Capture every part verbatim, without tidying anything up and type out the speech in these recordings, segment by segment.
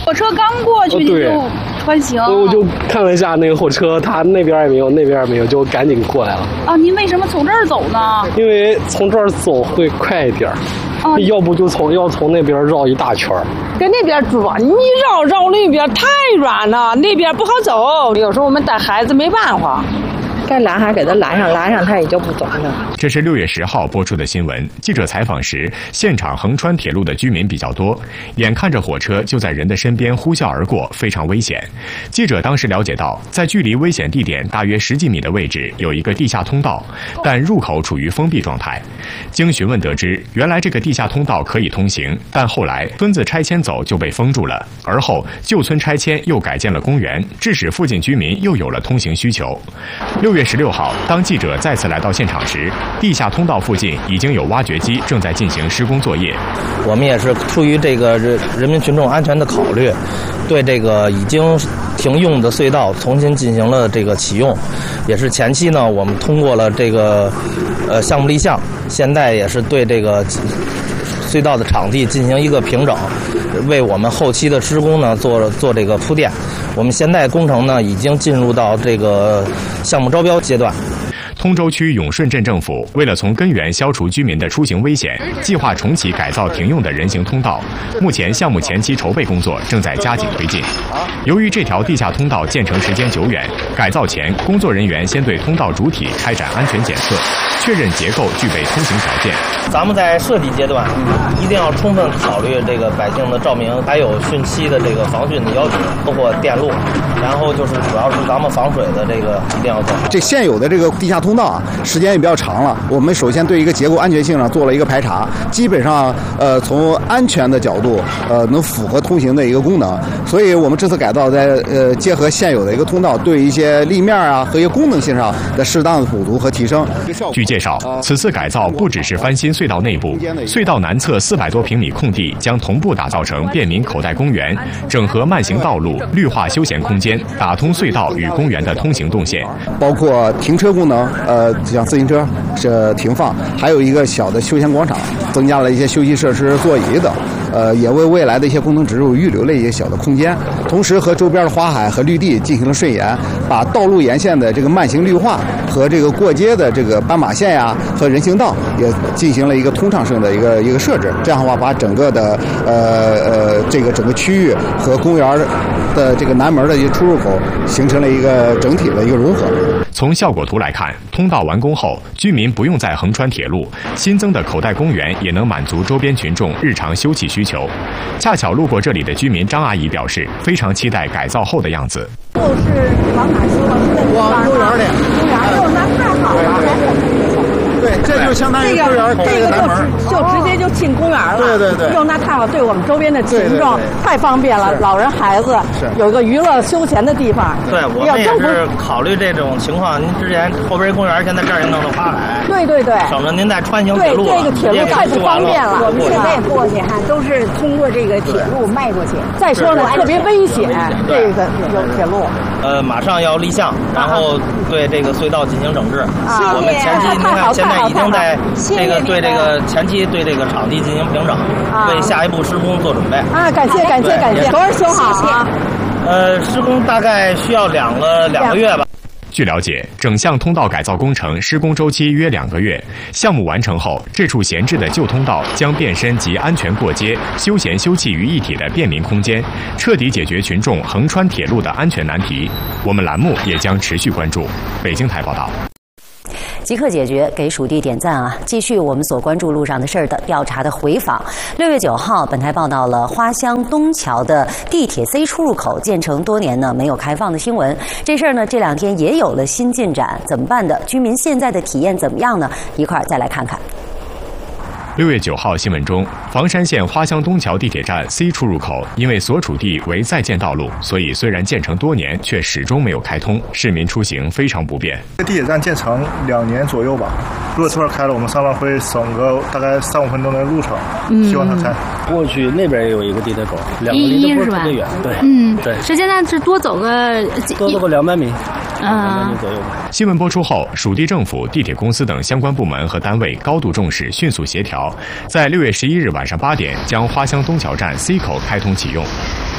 火车刚过去就穿行。 我、哦、就看了一下那个火车，它那边也没有，那边也没有，就赶紧过来了。 啊，您为什么从这儿走呢？ 因为从这儿走会快一点。啊，要不就从要从那边绕一大圈儿， 跟那边转，你绕绕那边太远了，那边不好走。有时候我们带孩子没办法。该拦还给他拦上，拦上他也就不走了。 这是六月十号播出的新闻。记者采访时，现场横穿铁路的居民比较多，眼看着火车就在人的身边呼啸而过，非常危险。记者当时了解到，在距离危险地点大约十几米的位置有一个地下通道，但入口处于封闭状态。经询问得知，原来这个地下通道可以通行，但后来村子拆迁走就被封住了。而后旧村拆迁又改建了公园，致使附近居民又有了通行需求。六月十六号，当记者再次来到现场时，地下通道附近已经有挖掘机正在进行施工作业。 我们也是出于这个人人民群众安全的考虑，对这个已经停用的隧道重新进行了这个启用。也是前期呢，我们通过了这个呃项目立项，现在也是对这个隧道的场地进行一个平整，为我们后期的施工呢做做这个铺垫。我们现在工程呢已经进入到这个项目招标阶段。 通州区永顺镇政府为了从根源消除居民的出行危险，计划重启改造停用的人行通道。目前项目前期筹备工作正在加紧推进。由于这条地下通道建成时间久远，改造前工作人员先对通道主体开展安全检测，确认结构具备通行条件。 咱们在设计阶段一定要充分考虑这个百姓的照明，还有汛期的这个防汛的要求，包括电路，然后就是主要是咱们防水的这个一定要做。 这现有的这个地下通道啊，时间也比较长了。我们首先对一个结构安全性上做了一个排查，基本上呃从安全的角度呃能符合通行的一个功能。所以我们这次改造在呃结合现有的一个通道，对一些立面啊和一些功能性上的适当的补足和提升。 据介绍，此次改造不只是翻新隧道内部，隧道南侧四百多平米空地将同步打造成便民口袋公园，整合慢行道路、绿化休闲空间，打通隧道与公园的通行动线， 包括停车功能，呃，像自行车是停放，还有一个小的休闲广场，增加了一些休息设施、座椅等，呃，也为未来的一些工程植入预留了一些小的空间。同时，和周边的花海和绿地进行了顺延，把道路沿线的这个慢行绿化和这个过街的这个斑马线呀、啊、和人行道也进行了一个通畅性的一个一个设置。这样的话，把整个的呃呃这个整个区域和公园的这个南门的一些出入口形成了一个整体的一个融合。 从效果图来看，通道完工后，居民不用再横穿铁路，新增的口袋公园也能满足周边群众日常休憩需求。恰巧路过这里的居民张阿姨表示，非常期待改造后的样子。 就是往哪修啊？ 往公园里。 公园哟，那太好了。 对，这就相当于公园这个就就直接就进公园了。 对对对。 哟，那太好，对我们周边的群众太方便了，老人孩子有个娱乐休闲的地方。 对，我们也是考虑这种情况。您之前后边公园现在这儿也弄了花海。 对对对。 省着您再穿行铁路了。 对，这个铁路太不方便了。 我们现在过去哈都是通过这个铁路迈过去。 再说呢，特别危险，这个有铁路。 呃，马上要立项，然后对这个隧道进行整治。 啊， 我们前期您看现在已经在这个对这个前期对这个场地进行平整，为下一步施工做准备。 啊，感谢感谢感谢，多少修好啊？ 呃，施工大概需要两个两个月吧。 据了解，整项通道改造工程施工周期约两个月。项目完成后，这处闲置的旧通道将变身及安全过街、休闲休憩于一体的便民空间，彻底解决群众横穿铁路的安全难题。我们栏目也将持续关注。北京台报道。 即刻解决，给属地点赞啊！继续我们所关注路上的事儿的调查的回访。六月九号，本台报道了花乡东桥的地铁 C 出入口建成多年呢没有开放的新闻。这事儿呢这两天也有了新进展，怎么办的？居民现在的体验怎么样呢？一块儿再来看看。 六月九号新闻中，房山县花乡东桥地铁站 C 出入口因为所处地为在建道路，所以虽然建成多年，却始终没有开通，市民出行非常不便。 这地铁站建成两年左右吧，如果这块开了，我们上班会省个大概三五分钟的路程。嗯，希望它开。 过去那边也有一个地铁口，两个离得不是特别远。对， 嗯， 对， 是现在是多走个多走个两百米。 嗯， 左右。 新闻播出后，属地政府、地铁公司等相关部门和单位高度重视，迅速协调，在六月十一日晚上八点将花乡东桥站 C 口开通启用。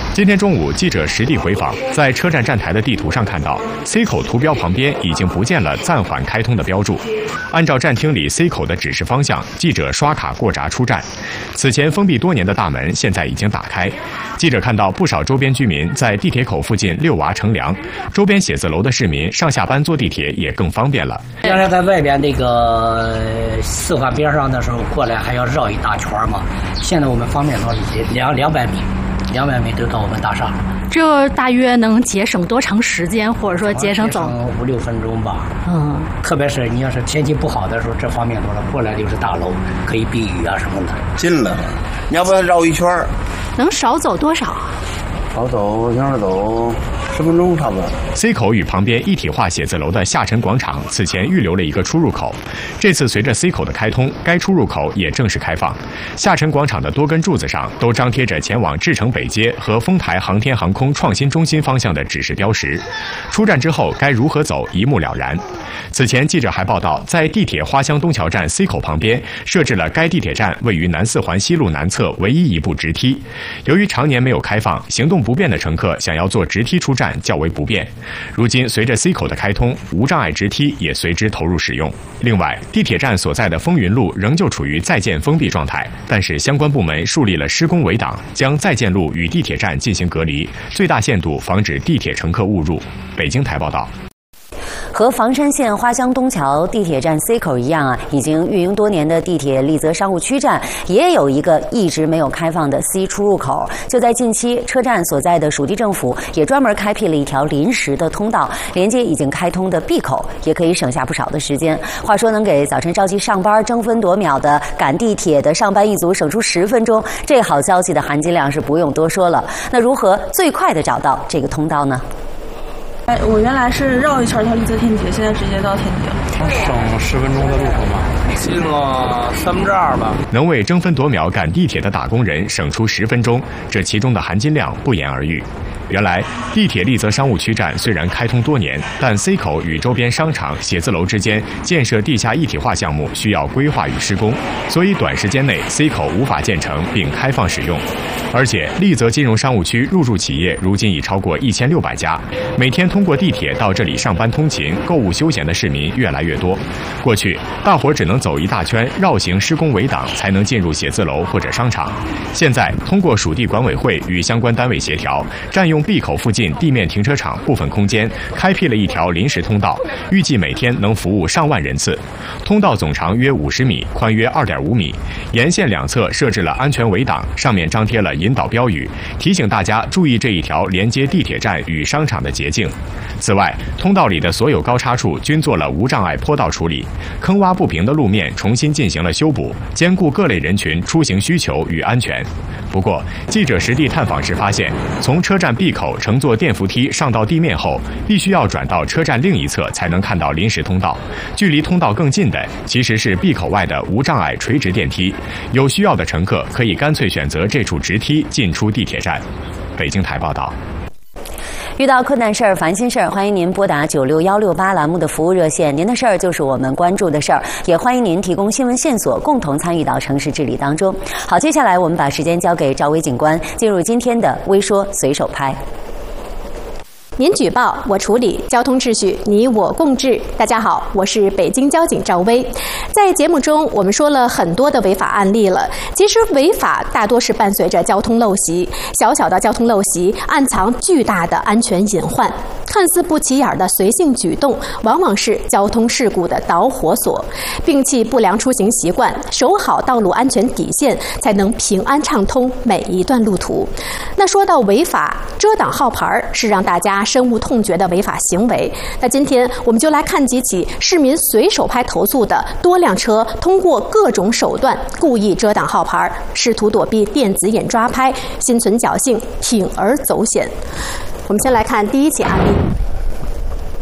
今天中午，记者实地回访，在车站站台的地图上看到 C 口图标旁边已经不见了暂缓开通的标注。按照站厅里 C 口的指示方向，记者刷卡过闸出站。此前封闭多年的大门现在已经打开。记者看到不少周边居民在地铁口附近遛娃乘凉，周边写字楼的市民上下班坐地铁也更方便了。 原来在外边那个四环边上的时候过来还要绕一大圈嘛，现在我们方便多了，两两百米。两百米就到我们大厦， 这大约能节省多长时间，或者说节省走五六分钟吧。嗯，特别是你要是天气不好的时候，这方面多了，过来就是大楼，可以避雨啊什么的。 近了，你要不要绕一圈？ 能少走多少啊？ 少走，像是走十分钟差不多。 C 口与旁边一体化写字楼的下沉广场此前预留了一个出入口，这次随着 C 口的开通，该出入口也正式开放。下沉广场的多根柱子上都张贴着前往志诚北街和丰台航天航空创新中心方向的指示标识，出站之后该如何走一目了然。此前记者还报道，在地铁花乡东桥站 C 口旁边设置了该地铁站位于南四环西路南侧唯一一部直梯，由于常年没有开放，行动不便的乘客想要坐直梯出站较为不便。如今随着 C 口的开通，无障碍直梯也随之投入使用。另外，地铁站所在的风云路仍旧处于在建封闭状态，但是相关部门树立了施工围挡，将在建路与地铁站进行隔离，最大限度防止地铁乘客误入。北京台报道。 和房山县花乡东桥地铁站 C 口一样啊，已经运营多年的地铁丽泽商务区站也有一个一直没有开放的 C 出入口。就在近期，车站所在的属地政府也专门开辟了一条临时的通道，连接已经开通的 B 口，也可以省下不少的时间。话说能给早晨着急上班争分夺秒的赶地铁的上班一族省出十分钟，这好消息的含金量是不用多说了。那如何最快的找到这个通道呢？ 哎，我原来是绕一圈到丽泽天铁，现在直接到天铁。 省十分钟的路程吧，近了三分之二吧。 能为争分夺秒赶地铁的打工人省出十分钟，这其中的含金量不言而喻。原来，地铁丽泽商务区站虽然开通多年，但 C 口与周边商场、写字楼之间建设地下一体化项目需要规划与施工，所以短时间内 C 口无法建成并开放使用。而且，丽泽金融商务区入驻企业如今已超过一千六百家，每天通过地铁到这里上班通勤、购物休闲的市民越来越多。过去，大伙只能走一大圈，绕行施工围挡才能进入写字楼或者商场。现在，通过属地管委会与相关单位协调，占用 B 口附近地面停车场部分空间，开辟了一条临时通道，预计每天能服务上万人次。通道总长约五十米，宽约二点五米，沿线两侧设置了安全围挡，上面张贴了引导标语，提醒大家注意这一条连接地铁站与商场的捷径。此外，通道里的所有高差处均做了无障碍坡道处理，坑洼不平的路面重新进行了修补，兼顾各类人群出行需求与安全。不过，记者实地探访时发现，从车站 B 口乘坐电扶梯上到地面后，必须要转到车站另一侧才能看到临时通道。距离通道更近的其实是 B 口外的无障碍垂直电梯，有需要的乘客可以干脆选择这处直梯进出地铁站。北京台报道。 遇到困难事儿、烦心事儿，欢迎您拨打九六幺六八栏目的服务热线。您的事儿就是我们关注的事儿，也欢迎您提供新闻线索，共同参与到城市治理当中。好，接下来我们把时间交给赵薇警官，进入今天的微说随手拍。 您举报，我处理，交通秩序你我共治。大家好，我是北京交警赵薇。在节目中，我们说了很多的违法案例了。其实违法大多是伴随着交通陋习，小小的交通陋习暗藏巨大的安全隐患。看似不起眼的随性举动，往往是交通事故的导火索。摒弃不良出行习惯，守好道路安全底线，才能平安畅通每一段路途。那说到违法，遮挡号牌是让大家深恶痛绝的违法行为。那今天我们就来看几起市民随手拍投诉的多辆车通过各种手段故意遮挡号牌，试图躲避电子眼抓拍，心存侥幸，铤而走险。我们先来看第一起案例。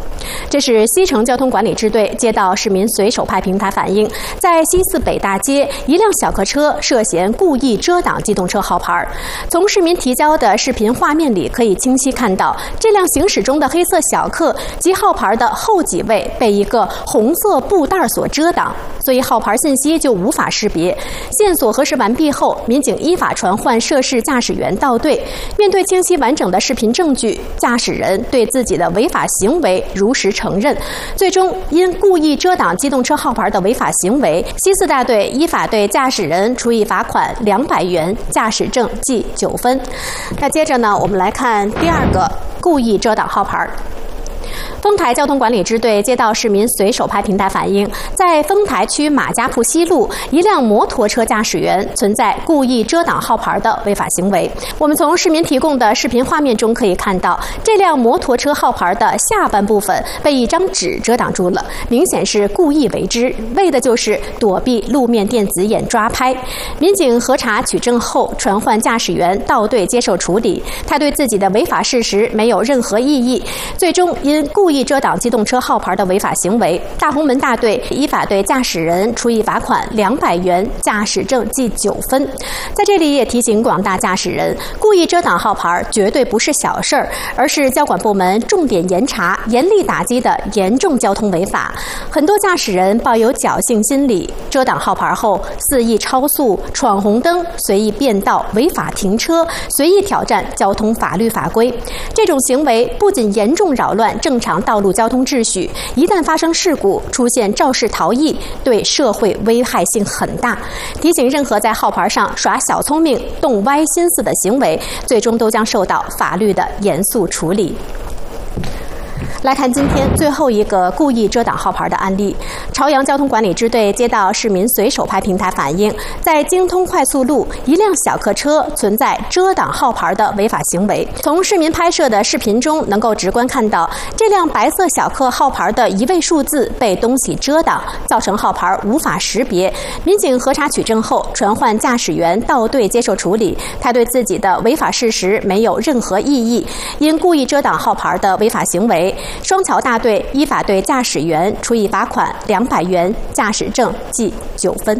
这是西城交通管理支队接到市民随手拍平台反映，在西四北大街，一辆小客车涉嫌故意遮挡机动车号牌。从市民提交的视频画面里可以清晰看到，这辆行驶中的黑色小客及号牌的后几位被一个红色布袋所遮挡，所以号牌信息就无法识别。线索核实完毕后，民警依法传唤涉事驾驶员到队。面对清晰完整的视频证据，驾驶人对自己的违法行为如实承认。最终因故意遮挡机动车号牌的违法行为，西四大队依法对驾驶人处以罚款两百元，驾驶证记九分。那接着呢，我们来看第二个故意遮挡号牌。丰台交通管理支队接到市民随手拍平台反映，在丰台区马家铺西路，一辆摩托车驾驶员存在故意遮挡号牌的违法行为。我们从市民提供的视频画面中可以看到，这辆摩托车号牌的下半部分被一张纸遮挡住了，明显是故意为之，为的就是躲避路面电子眼抓拍。民警核查取证后，传唤驾驶员到队接受处理。他对自己的违法事实没有任何异议，最终因故意遮挡机动车号牌的违法行为，大红门大队依法对驾驶人处以罚款两百元，驾驶证记九分。在这里也提醒广大驾驶人，故意遮挡号牌绝对不是小事儿，而是交管部门重点严查、严厉打击的严重交通违法。很多驾驶人抱有侥幸心理，遮挡号牌后肆意超速、闯红灯、随意变道、违法停车、随意挑战交通法律法规。这种行为不仅严重扰乱正常道路交通秩序，一旦发生事故，出现肇事逃逸，对社会危害性很大。提醒任何在号牌上耍小聪明、动歪心思的行为，最终都将受到法律的严肃处理。来看今天最后一个故意遮挡号牌的案例。朝阳交通管理支队接到市民随手拍平台反映，在京通快速路，一辆小客车存在遮挡号牌的违法行为。从市民拍摄的视频中能够直观看到，这辆白色小客号牌的一位数字被东西遮挡，造成号牌无法识别。民警核查取证后，传唤驾驶员到队接受处理。他对自己的违法事实没有任何异议，因故意遮挡号牌的违法行为，双桥大队依法对驾驶员处以罚款两百元，驾驶证记九分。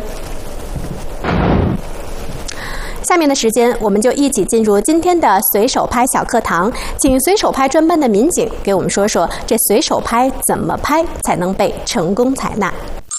下面的时间，我们就一起进入今天的随手拍小课堂，请随手拍专班的民警给我们说说，这随手拍怎么拍才能被成功采纳。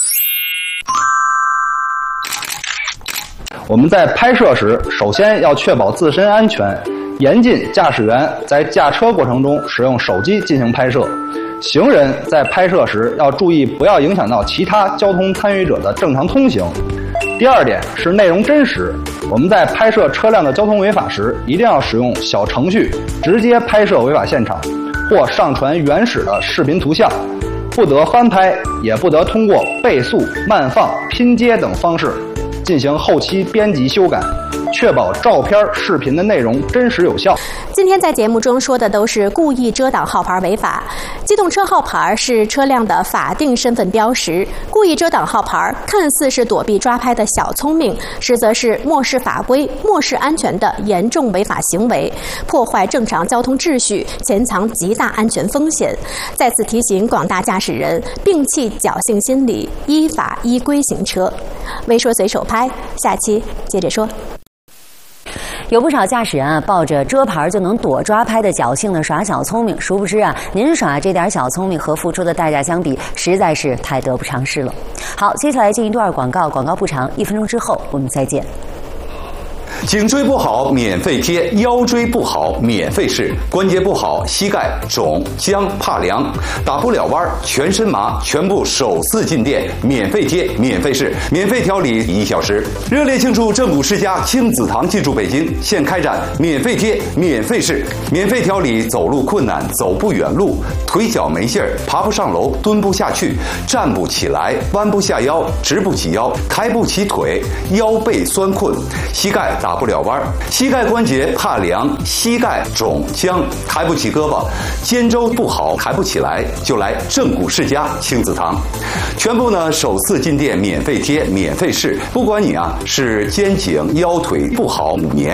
我们在拍摄时，首先要确保自身安全，严禁驾驶员在驾车过程中使用手机进行拍摄。行人在拍摄时要注意，不要影响到其他交通参与者的正常通行。第二点是内容真实，我们在拍摄车辆的交通违法时，一定要使用小程序直接拍摄违法现场，或上传原始的视频图像，不得翻拍，也不得通过倍速、慢放、拼接等方式进行后期编辑修改，确保照片、视频的内容真实有效。 今天在节目中说的都是故意遮挡号牌违法。机动车号牌是车辆的法定身份标识，故意遮挡号牌看似是躲避抓拍的小聪明，实则是漠视法规、漠视安全的严重违法行为，破坏正常交通秩序，潜藏极大安全风险。再次提醒广大驾驶人，摒弃侥幸心理，依法依规行车。微说随手拍，下期接着说。 有不少驾驶人啊，抱着遮牌就能躲抓拍的侥幸的耍小聪明，殊不知啊，您耍这点小聪明和付出的代价相比，实在是太得不偿失了。好，接下来进一段广告，广告不长，一分钟之后我们再见。 颈椎不好免费贴，腰椎不好免费试，关节不好膝盖肿僵怕凉打不了弯全身麻，全部首次进店免费贴免费试，免费调理一小时。热烈庆祝正骨世家亲子堂进驻北京，现开展免费贴免费试，免费调理走路困难走不远路，腿脚没劲儿爬不上楼蹲不下去站不起来弯不下腰直不起腰抬不起腿腰背酸困膝盖打不了弯，膝盖关节怕凉，膝盖肿僵，抬不起胳膊，肩周不好抬不起来，就来正骨世家亲子堂。全部呢首次进店免费贴免费试，不管你啊是肩颈腰腿不好五年，